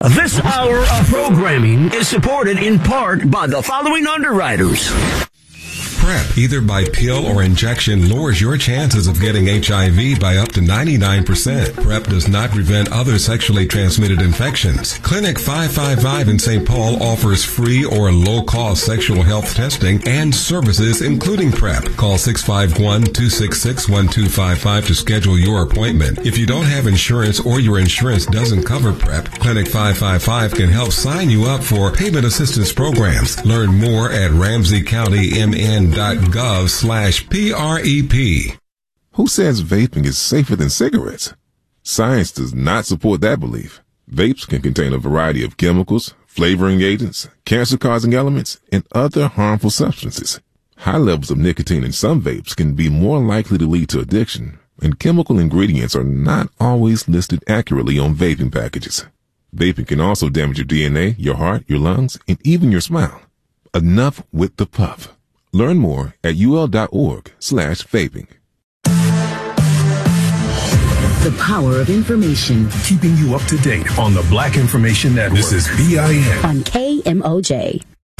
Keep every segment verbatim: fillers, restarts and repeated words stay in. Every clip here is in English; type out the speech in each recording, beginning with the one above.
This hour of programming is supported in part by the following underwriters. PrEP, either by pill or injection, lowers your chances of getting H I V by up to ninety-nine percent. PrEP does not prevent other sexually transmitted infections. Clinic five five five in Saint Paul offers free or low-cost sexual health testing and services, including PrEP. Call six five one, two six six, one two five five to schedule your appointment. If you don't have insurance or your insurance doesn't cover PrEP, Clinic five five five can help sign you up for payment assistance programs. Learn more at ramsey county m n dot gov slash P R E P. Who says vaping is safer than cigarettes? Science does not support that belief. Vapes can contain a variety of chemicals, flavoring agents, cancer-causing elements, and other harmful substances. High levels of nicotine in some vapes can be more likely to lead to addiction, and chemical ingredients are not always listed accurately on vaping packages. Vaping can also damage your D N A, your heart, your lungs, and even your smile. Enough with the puff. Learn more at ul.org slash vaping. The power of information. Keeping you up to date on the Black Information Network. This is B I N. On K M O J.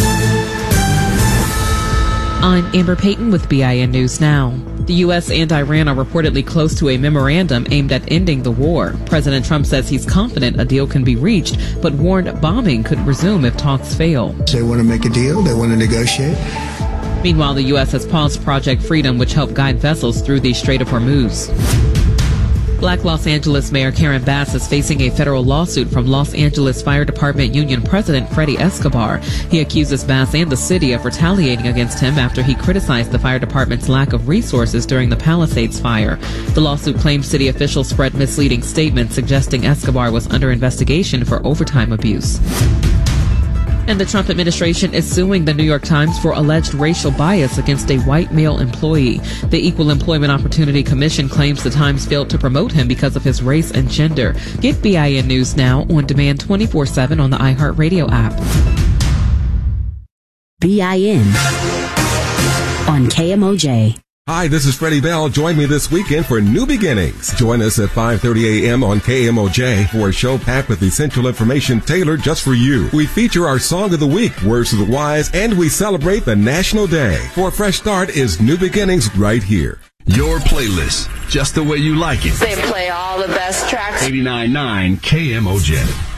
I'm Amber Payton with B I N News Now. The U S and Iran are reportedly close to a memorandum aimed at ending the war. President Trump says he's confident a deal can be reached, but warned bombing could resume if talks fail. They want to make a deal. They want to negotiate. Meanwhile, the U S has paused Project Freedom, which helped guide vessels through the Strait of Hormuz. Black Los Angeles Mayor Karen Bass is facing a federal lawsuit from Los Angeles Fire Department Union President Freddie Escobar. He accuses Bass and the city of retaliating against him after he criticized the fire department's lack of resources during the Palisades fire. The lawsuit claims city officials spread misleading statements suggesting Escobar was under investigation for overtime abuse. And the Trump administration is suing the New York Times for alleged racial bias against a white male employee. The Equal Employment Opportunity Commission claims the Times failed to promote him because of his race and gender. Get B I N News Now on demand twenty-four seven on the iHeartRadio app. B I N on K M O J. Hi, this is Freddie Bell. Join me this weekend for New Beginnings. Join us at five thirty a.m. on K M O J for a show packed with essential information tailored just for you. We feature our Song of the Week, Words of the Wise, and we celebrate the National Day. For a fresh start is New Beginnings right here. Your playlist, just the way you like it. They play all the best tracks. eighty-nine point nine K M O J.